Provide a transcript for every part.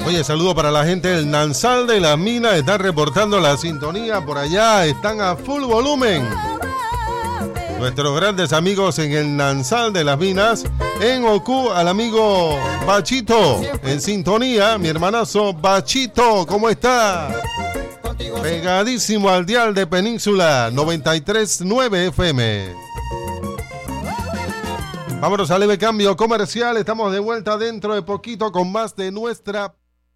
Oye, saludo para la gente del Nansal de las Minas. Están reportando la sintonía por allá. Están a full volumen. Nuestros grandes amigos en el Nansal de las Minas. En Oku, al amigo Bachito. En sintonía, mi hermanazo Bachito. ¿Cómo está? Pegadísimo al dial de Península 93.9 FM. Vámonos a leve cambio comercial. Estamos de vuelta dentro de poquito con más de nuestra...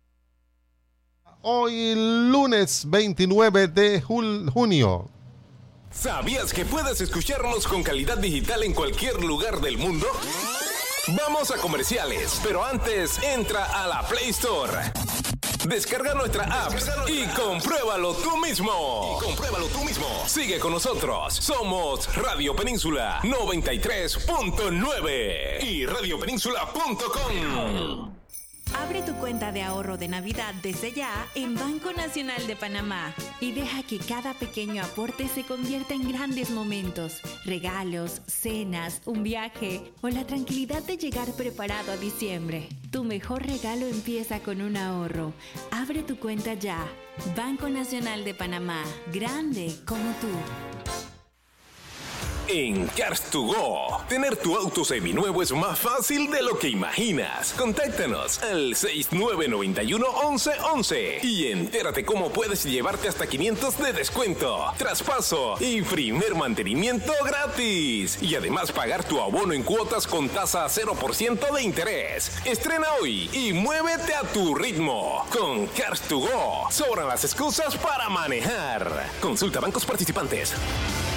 Hoy lunes 29 de junio. ¿Sabías que puedes escucharnos con calidad digital en cualquier lugar del mundo? Vamos a comerciales, pero antes entra a la Play Store. Descarga nuestra app y compruébalo tú mismo. Sigue con nosotros. Somos Radio Península 93.9 y radiopenínsula.com. Abre tu cuenta de ahorro de Navidad desde ya en Banco Nacional de Panamá y deja que cada pequeño aporte se convierta en grandes momentos, regalos, cenas, un viaje o la tranquilidad de llegar preparado a diciembre. Tu mejor regalo empieza con un ahorro. Abre tu cuenta ya. Banco Nacional de Panamá, grande como tú. En Cars2Go, tener tu auto seminuevo es más fácil de lo que imaginas. Contáctanos al 6991-1111 y entérate cómo puedes llevarte hasta 500 de descuento, traspaso y primer mantenimiento gratis. Y además pagar tu abono en cuotas con tasa 0% de interés. Estrena hoy y muévete a tu ritmo. Con Cars2Go, sobran las excusas para manejar. Consulta bancos participantes.